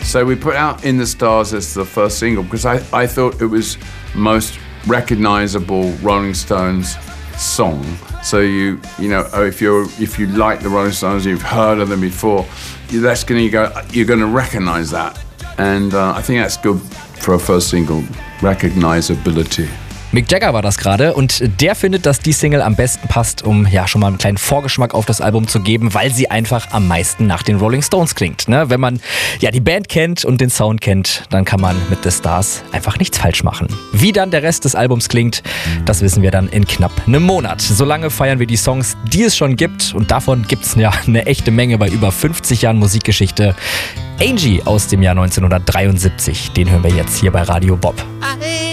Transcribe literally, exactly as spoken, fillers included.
So we put out In the Stars as the first single because I, I thought it was most recognizable Rolling Stones song. So you you know if you're if you like the Rolling Stones, you've heard of them before, that's gonna go you're gonna recognize that, and uh, I think that's good for a first single, recognizability. Mick Jagger war das gerade und der findet, dass die Single am besten passt, um ja schon mal einen kleinen Vorgeschmack auf das Album zu geben, weil sie einfach am meisten nach den Rolling Stones klingt. Ne? Wenn man ja die Band kennt und den Sound kennt, dann kann man mit The Stars einfach nichts falsch machen. Wie dann der Rest des Albums klingt, das wissen wir dann in knapp einem Monat. Solange feiern wir die Songs, die es schon gibt, und davon gibt es ja eine echte Menge bei über fünfzig Jahren Musikgeschichte. Angie aus dem Jahr neunzehnhundertdreiundsiebzig, den hören wir jetzt hier bei Radio Bob.